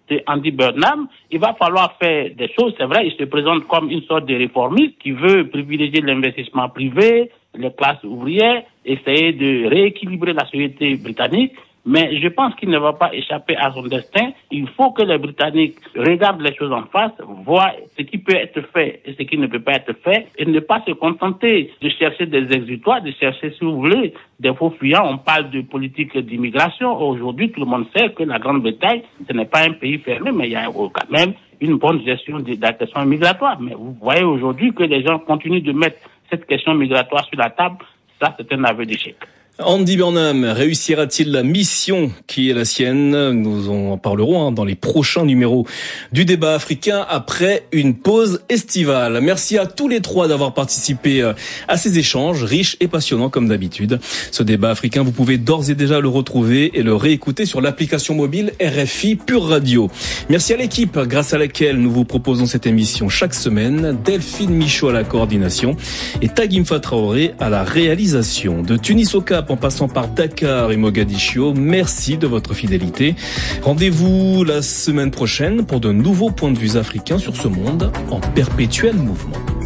de Andy Burnham, il va falloir faire des choses. C'est vrai, il se présente comme une sorte de réformiste qui veut privilégier l'investissement privé, les classes ouvrières, essayer de rééquilibrer la société britannique. Mais je pense qu'il ne va pas échapper à son destin. Il faut que les Britanniques regardent les choses en face, voient ce qui peut être fait et ce qui ne peut pas être fait, et ne pas se contenter de chercher des exutoires, de chercher, si vous voulez, des faux fuyants. On parle de politique d'immigration. Aujourd'hui, tout le monde sait que la Grande-Bretagne, ce n'est pas un pays fermé, mais il y a quand même une bonne gestion de la question migratoire. Mais vous voyez aujourd'hui que les gens continuent de mettre cette question migratoire sur la table. Ça, c'est un aveu d'échec. Andy Burnham réussira-t-il la mission qui est la sienne? Nous en parlerons dans les prochains numéros du débat africain après une pause estivale. Merci à tous les trois d'avoir participé à ces échanges riches et passionnants comme d'habitude. Ce débat africain, vous pouvez d'ores et déjà le retrouver et le réécouter sur l'application mobile RFI Pure Radio. Merci à l'équipe grâce à laquelle nous vous proposons cette émission chaque semaine. Delphine Michaud à la coordination et Tagimfa Traoré à la réalisation. De Tunis au Cap en passant par Dakar et Mogadiscio, merci de votre fidélité. Rendez-vous la semaine prochaine pour de nouveaux points de vue africains sur ce monde en perpétuel mouvement.